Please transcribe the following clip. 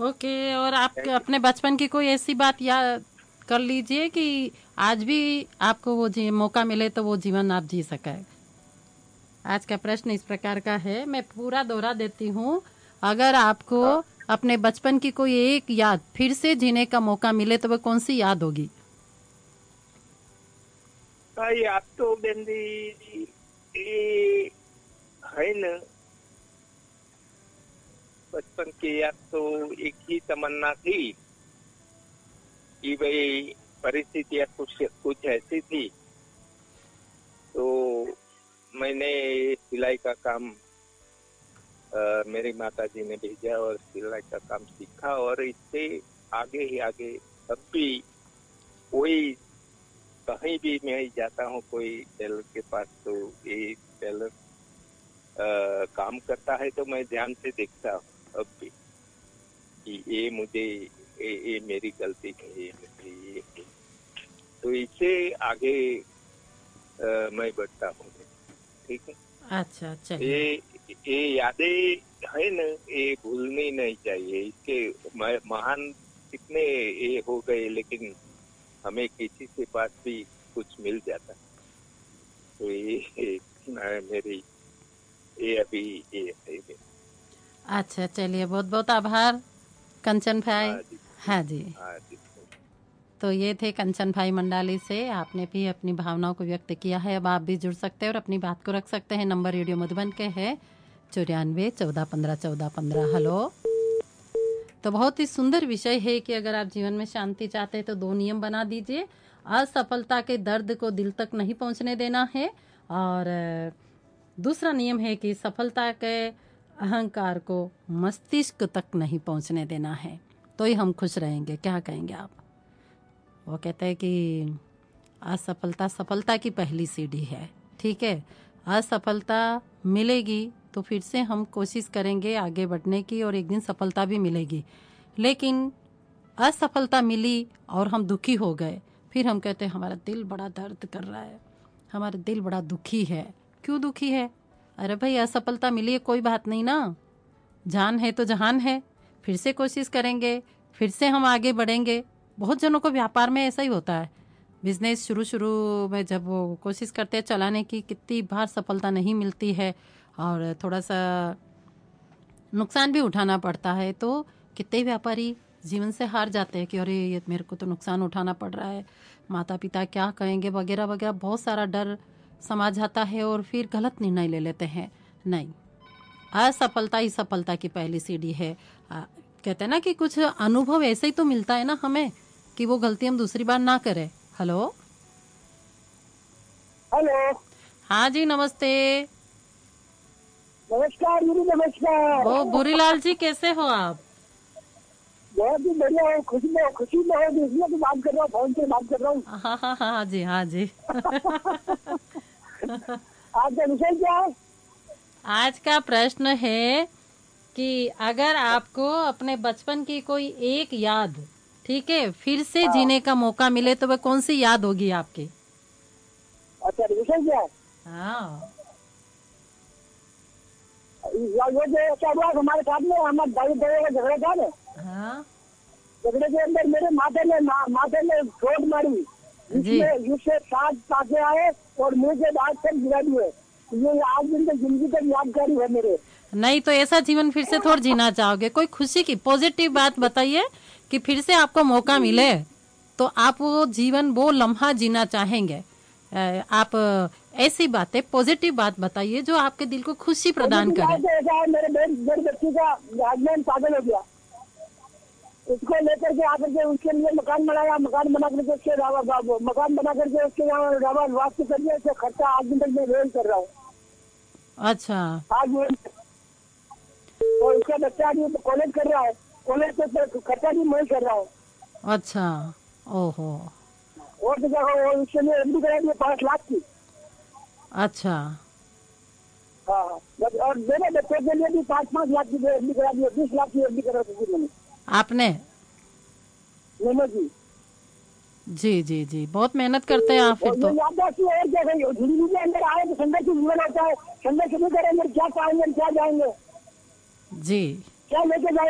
Okay. और आप अपने बचपन की कोई ऐसी बात याद कर लीजिए कि आज भी आपको वो मौका मिले तो वो जीवन आप जी सके। आज का प्रश्न इस प्रकार का है, मैं पूरा दोहरा देती हूँ। अगर आपको हाँ। अपने बचपन की कोई एक याद फिर से जीने का मौका मिले तो वह कौन सी याद होगी? हाँ, याद तो बेंदी ये है न। बचपन की याद तो एक ही तमन्ना थी कि भाई परिस्थितियां कुछ कुछ ऐसी थी, तो मैंने सिलाई का काम मेरी माता जी ने भेजा और सिलाई का काम सीखा, और इससे आगे ही आगे अब भी कोई कहीं भी मैं जाता हूँ कोई टेलर के पास, तो ये टेलर काम करता है तो मैं ध्यान से देखता हूँ अब भी कि ये मेरी गलती है, ये मेरी ये है। तो इससे आगे मैं बढ़ता हूँ। ठीक है। अच्छा, चलिए। ये ये यादें है न, ये भूलनी नहीं चाहिए। इसके महान कितने ये हो गए, लेकिन हमें किसी से पास भी कुछ मिल जाता, तो ये मेरी ये अभी ये है। अच्छा, चलिए, बहुत बहुत आभार कंचन भाई। हाँ जी। हाँ जी। हाँ जी। तो ये थे कंचन भाई मंडाली से। आपने भी अपनी भावनाओं को व्यक्त किया है। अब आप भी जुड़ सकते हैं और अपनी बात को रख सकते हैं। नंबर रेडियो मधुबन के है 94 14 15 14 15। हेलो। तो बहुत ही सुंदर विषय है कि अगर आप जीवन में शांति चाहते हैं तो 2 नियम बना दीजिए। असफलता के दर्द को दिल तक नहीं पहुंचने देना है, और दूसरा नियम है कि सफलता के अहंकार को मस्तिष्क तक नहीं पहुंचने देना है, तो ही हम खुश रहेंगे। क्या कहेंगे आप? वो कहते हैं कि असफलता सफलता की पहली सीढ़ी है। ठीक है, असफलता मिलेगी तो फिर से हम कोशिश करेंगे आगे बढ़ने की, और एक दिन सफलता भी मिलेगी। लेकिन असफलता मिली और हम दुखी हो गए, फिर हम कहते हैं हमारा दिल बड़ा दर्द कर रहा है, हमारा दिल बड़ा दुखी है। क्यों दुखी है? अरे भाई, असफलता मिली है, कोई बात नहीं ना, जान है तो जहान है, फिर से कोशिश करेंगे, फिर से हम आगे बढ़ेंगे। बहुत जनों को व्यापार में ऐसा ही होता है। बिजनेस शुरू शुरू में जब वो कोशिश करते हैं चलाने की, कितनी बार सफलता नहीं मिलती है और थोड़ा सा नुकसान भी उठाना पड़ता है, तो कितने व्यापारी जीवन से हार जाते हैं कि अरे ये मेरे को तो नुकसान उठाना पड़ रहा है, माता पिता क्या कहेंगे वगैरह वगैरह, बहुत सारा डर समा जाता है और फिर गलत निर्णय ले लेते हैं। नहीं, असफलता ही सफलता की पहली सीढ़ी है। कहते हैं ना कि कुछ अनुभव ऐसे ही तो मिलता है ना हमें कि वो गलती हम दूसरी बार ना करें। हेलो। हेलो। हाँ जी, नमस्ते। नमस्कार गुरु, नमस्कार। ओ बुरीलाल जी, कैसे हो आप? बहुत ही बढ़िया हूँ, खुशी में हूँ, इसलिए तो बात कर रहा हूँ, फोन से बात कर रहा हूँ। हाँ हाँ हाँ हाँ जी, हाँ जी। आपका विषय क्या है? आज का प्रश्न है कि अगर आपको अपने बचपन की कोई एक याद, ठीक है, फिर से हाँ। जीने का मौका मिले तो वह कौन सी याद होगी आपकी? अच्छा, विषय क्या है? हाँ। ये जो क्या हुआ हमारे साथ में, हमारे भाई बहन का झगड़ा था ना, हाँ झगड़े के अंदर मेरे माथे में चोट मारी, जी। जिससे 7 टाके आए और मुंह के दांत सब गिरा दिए। ये आज दिन तक जिंदगी तक यादगारी है मेरे। नहीं तो ऐसा जीवन फिर से थोड़ा जीना चाहोगे? कोई खुशी की पॉजिटिव बात बताइए कि फिर से आपको मौका मिले तो आप वो जीवन, वो लम्हा जीना चाहेंगे। आप ऐसी बातें, पॉजिटिव बात बताइए जो आपके दिल को खुशी प्रदान करे। ऐसा है, मेरे बच्चे का हस्बैंड पागल हो गया, उसको लेकर के आकर के उसके लिए मकान बनाया, मकान बना करके उसके मकान बना करके उसके यहाँ वास्तु कर दिया। उसका खर्चा आज दिन तक मैं रोज कर रहा हूँ। अच्छा। आज और उसका बच्चा अभी कॉलेज कर रहा है, कॉलेज का खर्चा भी मैं कर रहा हूँ। अच्छा। ओहो। और तो क्या हो, उसके लिए एफडी करा दिए 5 लाख की। अच्छा। हाँ, और मेरे बच्चों के लिए भी 5-5 लाख की एफडी करा दिए, 20 लाख की एफडी करा दी मैंने। आपने? जी। जी जी जी, बहुत मेहनत करते हैं आप फिर और ये तो। याददाश्त की और क्या कही, जिंदगी के अंदर आए तो संघर्ष जीवन होता है। संघर्ष नहीं करेंगे क्या पाएंगे, क्या जाएंगे, जी। क्या लेके जाएंगे।